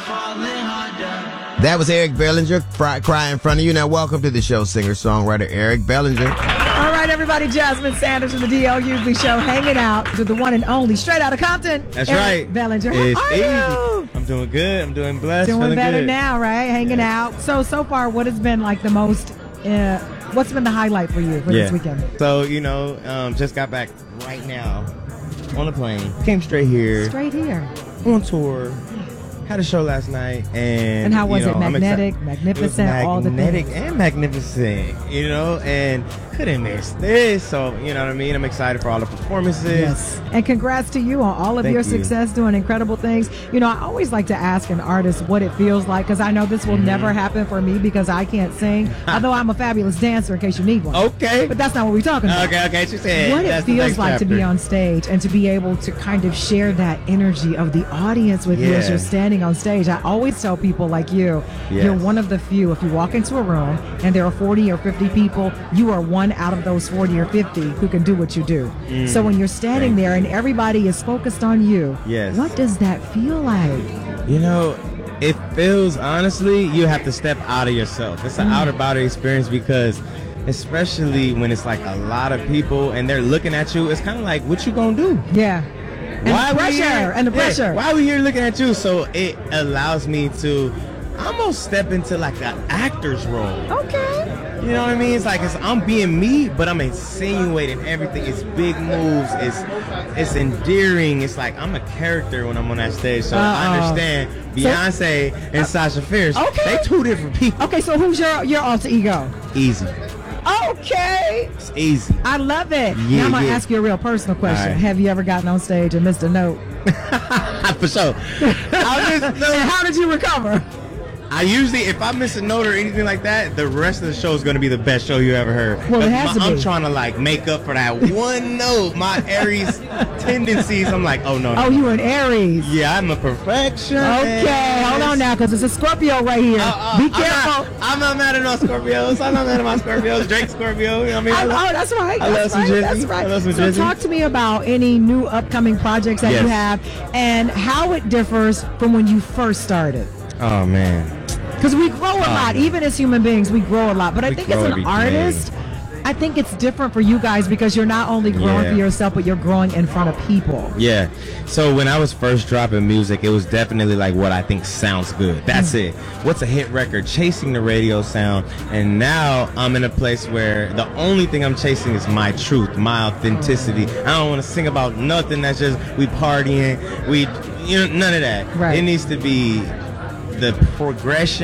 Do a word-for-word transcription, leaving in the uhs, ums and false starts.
That was Eric Bellinger, Cry, Cry in Front of You. Now, welcome to the show, singer-songwriter Eric Bellinger. All right, everybody, Jasmine Sanders from the D L U B Show, hanging out with the one and only, straight out of Compton. That's Eric right. Bellinger. It's How are easy. you? I'm doing good. I'm doing blessed. Doing feeling better good. now, right? Hanging Yeah. out. So, so far, what has been like the most, uh, what's been the highlight for you for yeah. this weekend? So, you know, um, just got back right now on a plane. Came straight here. Straight here. On tour. Had a show last night, and And how was you know, it? I'm Magnetic, exci- magnificent, it was all the magnetic things. and magnificent, you know, and couldn't miss this. So, you know what I mean? I'm excited for all the performances. Yes. And congrats to you on all of Thank your you. success, doing incredible things. You know, I always like to ask an artist what it feels like, because I know this will Mm-hmm. never happen for me because I can't sing, although I'm a fabulous dancer in case you need one. Okay. But that's not what we're talking about. Okay, okay. She said What it that's the feels next like to be chapter. on stage and to be able to kind of share that energy of the audience with you as Yeah. you're standing on stage. I always tell people like you, Yes. you're one of the few. If you walk into a room and there are forty or fifty people, you are one out of those forty or fifty who can do what you do. So when you're standing Thank there and everybody is focused on you, Yes. what does that feel like? You know, it feels, honestly, you have to step out of yourself. It's an Mm. outer body experience because, especially when it's like a lot of people and they're looking at you, it's kind of like, what you gonna do? Yeah. And Why the we pressure here? and the Yeah, pressure. why are we here looking at you? So it allows me to almost step into like an actor's role. Okay. You know what I mean? It's like it's, I'm being me, but I'm insinuating everything. It's big moves. It's it's endearing. It's like I'm a character when I'm on that stage. So I Uh-oh. understand Beyonce and Sasha Fierce. Okay. They two different people. Okay, so who's your your alter ego? Easy. Okay. It's easy. I love it. Yeah, now I'm gonna yeah. ask you a real personal question. All right. Have you ever gotten on stage and missed a note? For sure. I, just, no, And how did you recover? I usually, if I miss a note or anything like that, the rest of the show is going to be the best show you ever heard. Well, it 'Cause has my- to I'm be. trying to like make up for that one note. My Aries tendencies. I'm like, oh no. no. Oh, you were an Aries. Yeah, I'm a perfectionist. Okay, hold on now, because it's a Scorpio right here. Uh, uh, Be I'm careful. not, I'm not mad at no Scorpios. I'm not mad at my Scorpios. Drake Scorpio. You know what I mean? I, I love- oh, that's right. I That's love some right. Drizzy. That's right. I love some So Drizzy. talk to me about any new upcoming projects that you Yes. have and how it differs from when you first started. Oh man. Because we grow a lot, even as human beings, we grow a lot. But I We think as grow an every day. artist, I think it's different for you guys because you're not only growing Yeah. for yourself, but you're growing in front of people. Yeah. So when I was first dropping music, it was definitely like what I think sounds good. That's it. What's a hit record? Chasing the radio sound. And now I'm in a place where the only thing I'm chasing is my truth, my authenticity. I don't want to sing about nothing that's just we partying, we, you know, none of that. Right. It needs to be the progression.